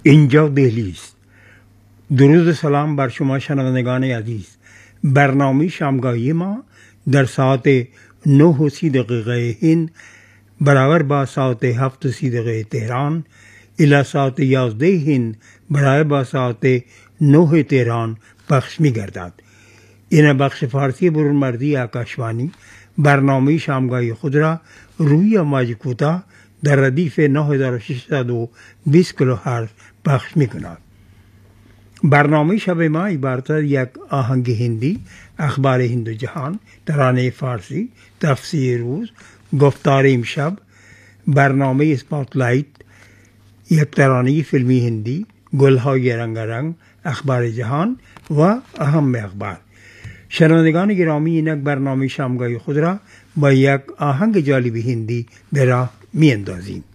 اینجا دهلی است. درود و سلام بر شما شنوندگان عزیز. برنامه شامگاهی ما در ساعت 9:30 هند برابر با ساعت 7:30 تهران الی ساعت 11 هند برابر با ساعت 9 تهران پخش می گردد. این بخش فارسی برونمرزی آکاشوانی برنامه شامگاهی خود را روی امواج کوتاه در ردیف 9620 کیلوهرتز پخش می کند. برنامه شب ما عبارت از یک آهنگ هندی، اخبار هند و جهان، ترانه فارسی، تفسیر روز، گفتار امشب، برنامه اسپاتلایت، یک ترانه فیلمی هندی، گلهای رنگارنگ، اخبار جهان و اهم اخبار. شنوندگان گرامی، اینک برنامه شامگاهی خود را با یک آهنگ جالب هندی به راه می اندازیم.